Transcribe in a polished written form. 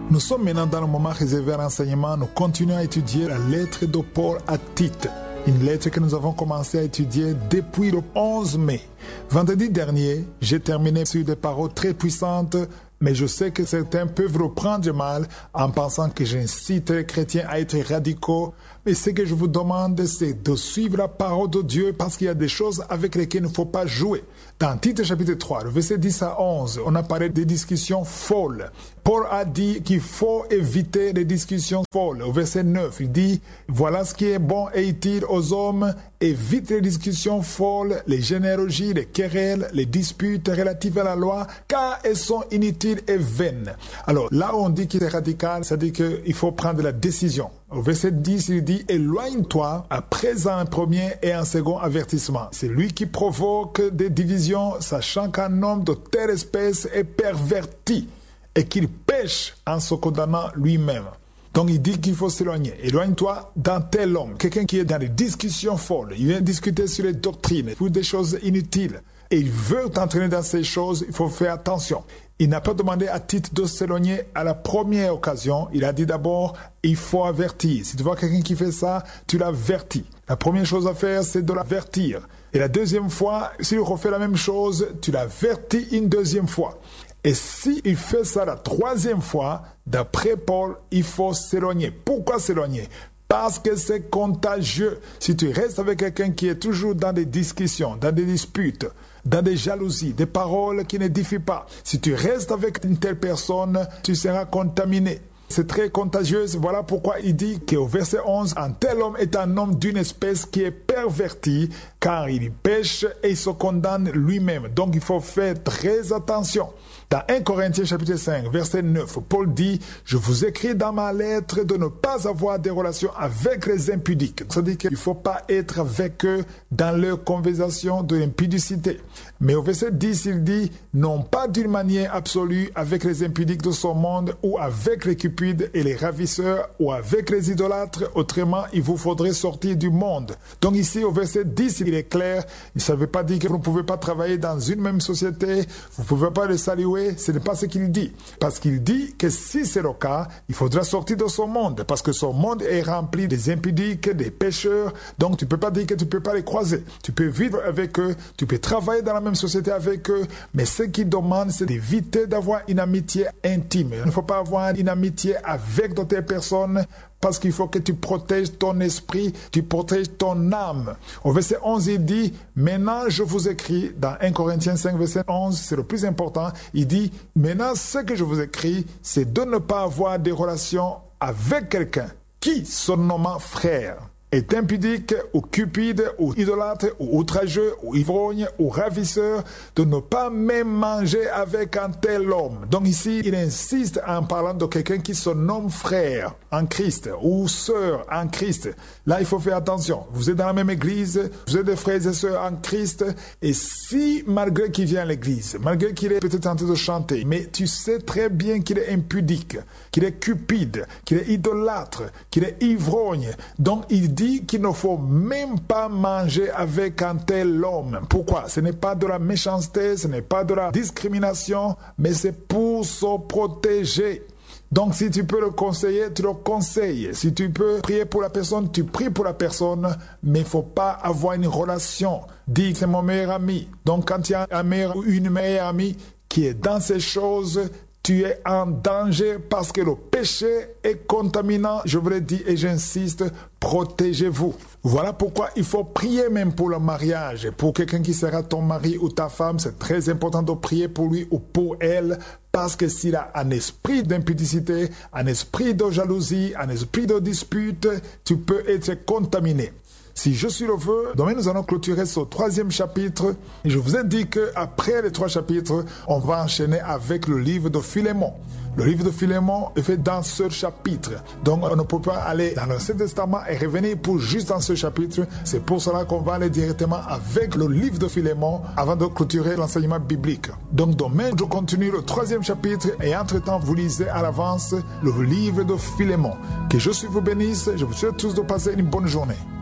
Nous sommes maintenant dans le moment réservé à l'enseignement. Nous continuons à étudier la lettre de Paul à Tite. Une lettre que nous avons commencé à étudier depuis le 11 mai. Vendredi dernier, j'ai terminé sur des paroles très puissantes, mais je sais que certains peuvent reprendre mal en pensant que j'incite les chrétiens à être radicaux. Mais ce que je vous demande, c'est de suivre la parole de Dieu parce qu'il y a des choses avec lesquelles il ne faut pas jouer. Dans Tite chapitre 3, le verset 10 à 11, on a parlé des discussions folles. Paul a dit qu'il faut éviter les discussions folles. Au verset 9, il dit « Voilà ce qui est bon et utile aux hommes. Évite les discussions folles, les généalogies, les querelles, les disputes relatives à la loi, car elles sont inutiles et vaines. » Alors là où on dit qu'il est radical, ça dit qu'il faut prendre la décision. Au verset 10, il dit « Éloigne-toi à présent un premier et un second avertissement. C'est lui qui provoque des divisions, sachant qu'un homme de telle espèce est perverti et qu'il pêche en se condamnant lui-même. » Donc il dit qu'il faut s'éloigner. Éloigne-toi d'un tel homme, quelqu'un qui est dans des discussions folles. Il vient discuter sur les doctrines, pour des choses inutiles. Et il veut t'entraîner dans ces choses, il faut faire attention. Il n'a pas demandé à Tite de s'éloigner à la première occasion. Il a dit d'abord, il faut avertir. Si tu vois quelqu'un qui fait ça, tu l'avertis. La première chose à faire, c'est de l'avertir. Et la deuxième fois, s'il refait la même chose, tu l'avertis une deuxième fois. Et s'il fait ça la troisième fois, d'après Paul, il faut s'éloigner. Pourquoi s'éloigner? Parce que c'est contagieux. Si tu restes avec quelqu'un qui est toujours dans des discussions, dans des disputes, dans des jalousies, des paroles qui n'édifient pas, si tu restes avec une telle personne, tu seras contaminé. C'est très contagieux. Voilà pourquoi il dit qu'au verset 11, un tel homme est un homme d'une espèce qui est perverti, car il pêche et il se condamne lui-même. Donc il faut faire très attention. Dans 1 Corinthiens chapitre 5, verset 9, Paul dit « Je vous écris dans ma lettre de ne pas avoir des relations avec les impudiques. » C'est-à-dire qu'il ne faut pas être avec eux dans leur conversation de l'impudicité. Mais au verset 10, il dit « Non pas d'une manière absolue avec les impudiques de ce monde ou avec les cupides et les ravisseurs ou avec les idolâtres. Autrement, il vous faudrait sortir du monde. » Donc ici, au verset 10, il est clair. Il ne veut pas dire que vous ne pouvez pas travailler dans une même société. Vous ne pouvez pas le saluer. Ce n'est pas ce qu'il dit. Parce qu'il dit que si c'est le cas, il faudra sortir de son monde. Parce que son monde est rempli des impudiques, des pécheurs. Donc tu ne peux pas dire que tu ne peux pas les croiser. Tu peux vivre avec eux. Tu peux travailler dans la même société avec eux. Mais ce qu'il demande, c'est d'éviter d'avoir une amitié intime. Il ne faut pas avoir une amitié avec d'autres personnes. Parce qu'il faut que tu protèges ton esprit, tu protèges ton âme. Au verset 11, il dit, maintenant je vous écris, dans 1 Corinthiens 5, verset 11, c'est le plus important, il dit, maintenant ce que je vous écris, c'est de ne pas avoir des relations avec quelqu'un qui, se nommant frère, est impudique ou cupide ou idolâtre ou outrageux ou ivrogne ou ravisseur, de ne pas même manger avec un tel homme. Donc ici, il insiste en parlant de quelqu'un qui se nomme frère en Christ ou sœur en Christ. Là, il faut faire attention. Vous êtes dans la même église, vous êtes des frères et sœurs en Christ, et si, malgré qu'il vient à l'église, malgré qu'il est peut-être en train de chanter, mais tu sais très bien qu'il est impudique, qu'il est cupide, qu'il est idolâtre, qu'il est ivrogne, donc il dit qu'il ne faut même pas manger avec un tel homme. Pourquoi? Ce n'est pas de la méchanceté, ce n'est pas de la discrimination, mais c'est pour se protéger. Donc si tu peux le conseiller, tu le conseilles. Si tu peux prier pour la personne, tu pries pour la personne, mais il ne faut pas avoir une relation. Dis que c'est mon meilleur ami. Donc quand il y a un meilleur ou une meilleure amie qui est dans ces choses, tu es en danger parce que le péché est contaminant. Je vous l'ai dit et j'insiste, protégez-vous. Voilà pourquoi il faut prier même pour le mariage. Pour quelqu'un qui sera ton mari ou ta femme, c'est très important de prier pour lui ou pour elle. Parce que s'il a un esprit d'impudicité, un esprit de jalousie, un esprit de dispute, tu peux être contaminé. Si je suis le vœu, demain nous allons clôturer ce 3e chapitre. Et je vous ai dit qu'après les 3 chapitres, on va enchaîner avec le livre de Philémon. Le livre de Philémon est fait dans ce chapitre. Donc on ne peut pas aller dans l'Ancien Testament et revenir pour juste dans ce chapitre. C'est pour cela qu'on va aller directement avec le livre de Philémon avant de clôturer l'enseignement biblique. Donc demain, je continue le 3e chapitre et entre-temps, vous lisez à l'avance le livre de Philémon. Que Jésus vous bénisse. Je vous souhaite tous de passer une bonne journée.